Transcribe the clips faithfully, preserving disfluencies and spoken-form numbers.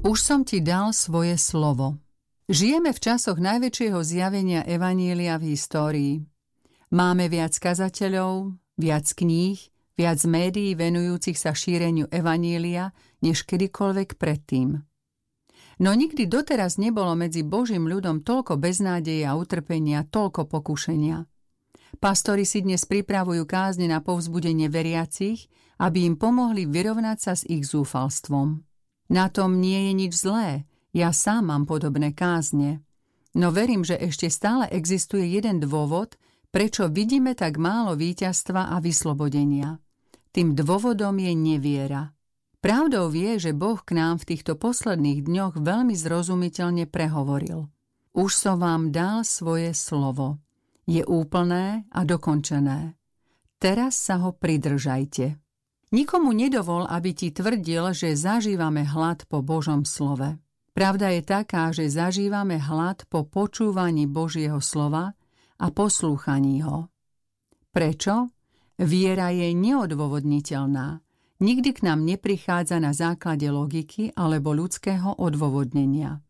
Už som ti dal svoje slovo. Žijeme v časoch najväčšieho zjavenia evanjelia v histórii. Máme viac kazateľov, viac kníh, viac médií venujúcich sa šíreniu evanjelia, než kedykoľvek predtým. No nikdy doteraz nebolo medzi Božím ľudom toľko beznádeje a utrpenia, toľko pokušenia. Pastori si dnes pripravujú kázne na povzbudenie veriacich, aby im pomohli vyrovnať sa s ich zúfalstvom. Na tom nie je nič zlé, ja sám mám podobné kázne. No verím, že ešte stále existuje jeden dôvod, prečo vidíme tak málo víťazstva a vyslobodenia. Tým dôvodom je neviera. Pravdou je, že Boh k nám v týchto posledných dňoch veľmi zrozumiteľne prehovoril. Už som vám dal svoje slovo. Je úplné a dokončené. Teraz sa ho pridržajte. Nikomu nedovol, aby ti tvrdil, že zažívame hlad po Božom slove. Pravda je taká, že zažívame hlad po počúvaní Božieho slova a poslúchaní ho. Prečo? Viera je neodôvodniteľná. Nikdy k nám neprichádza na základe logiky alebo ľudského odôvodnenia.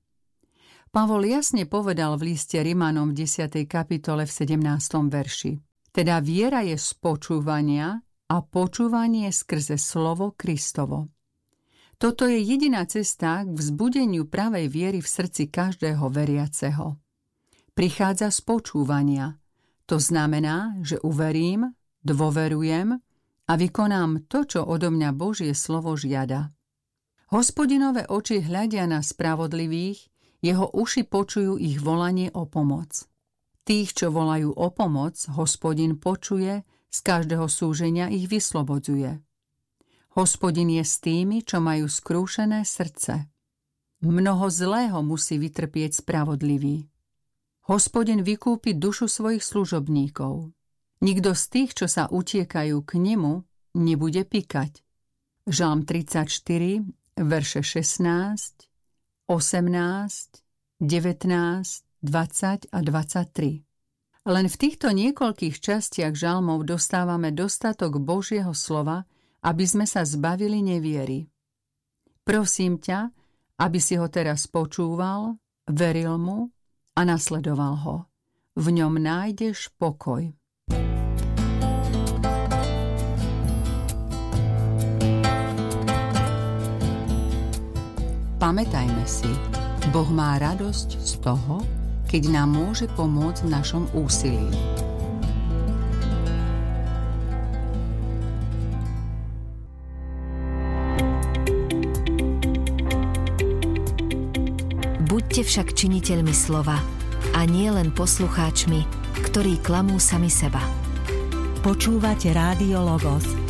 Pavol jasne povedal v liste Rimanom v desiatej kapitole v sedemnástom verši. Teda viera je z počúvania a počúvanie skrze slovo Kristovo. Toto je jediná cesta k vzbudeniu pravej viery v srdci každého veriaceho. Prichádza z počúvania. To znamená, že uverím, dôverujem a vykonám to, čo odo mňa Božie slovo žiada. Hospodinové oči hľadia na spravodlivých, jeho uši počujú ich volanie o pomoc. Tých, čo volajú o pomoc, Hospodin počuje, z každého súženia ich vyslobodzuje. Hospodin je s tými, čo majú skrúšené srdce. Mnoho zlého musí vytrpieť spravodlivý. Hospodin vykúpi dušu svojich služobníkov. Nikto z tých, čo sa utiekajú k nemu, nebude pikať. Žalm tridsaťštyri, verše šestnásť, osemnásť, devätnásť, dvadsať a dvadsaťtri. Len v týchto niekoľkých častiach žalmov dostávame dostatok Božieho slova, aby sme sa zbavili neviery. Prosím ťa, aby si ho teraz počúval, veril mu a nasledoval ho. V ňom nájdeš pokoj. Pamätajme si, Boh má radosť z toho, keď nám môže pomôcť v našom úsilí. Buďte však činiteľmi slova a nie len poslucháčmi, ktorí klamú sami seba. Počúvate Rádio Logos,